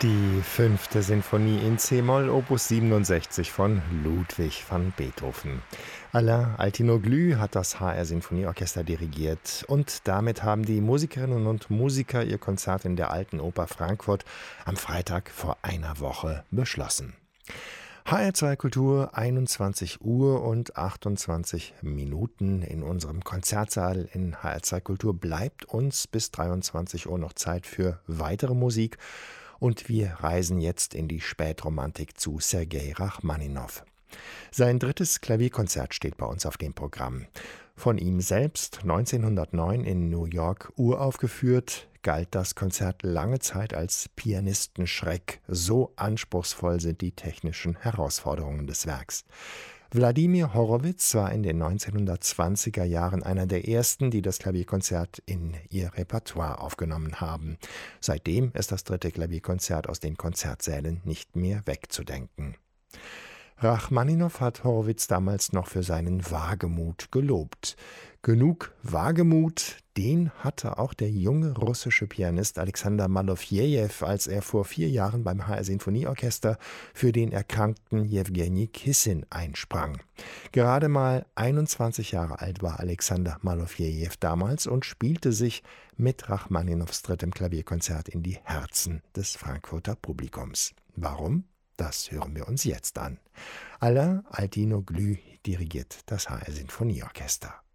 Die fünfte Sinfonie in C-Moll, Opus 67 von Ludwig van Beethoven. Alain Altinoglu hat das HR Sinfonieorchester dirigiert und damit haben die Musikerinnen und Musiker ihr Konzert in der Alten Oper Frankfurt am Freitag vor einer Woche beschlossen. HR2 Kultur, 21 Uhr und 28 Minuten in unserem Konzertsaal in HR2 Kultur bleibt uns bis 23 Uhr noch Zeit für weitere Musik. Und wir reisen jetzt in die Spätromantik zu Sergei Rachmaninow. Sein drittes Klavierkonzert steht bei uns auf dem Programm. Von ihm selbst 1909 in New York uraufgeführt, galt das Konzert lange Zeit als Pianistenschreck. So anspruchsvoll sind die technischen Herausforderungen des Werks. Wladimir Horowitz war in den 1920er Jahren einer der ersten, die das Klavierkonzert in ihr Repertoire aufgenommen haben. Seitdem ist das dritte Klavierkonzert aus den Konzertsälen nicht mehr wegzudenken. Rachmaninow hat Horowitz damals noch für seinen Wagemut gelobt. Genug Wagemut, den hatte auch der junge russische Pianist Alexander Malofejew, als er vor 4 Jahren beim HR Sinfonieorchester für den erkrankten Jewgeni Kissin einsprang. Gerade mal 21 Jahre alt war Alexander Malofejew damals und spielte sich mit Rachmaninows drittem Klavierkonzert in die Herzen des Frankfurter Publikums. Warum? Das hören wir uns jetzt an. Alain Altinoglu dirigiert das HR Sinfonieorchester.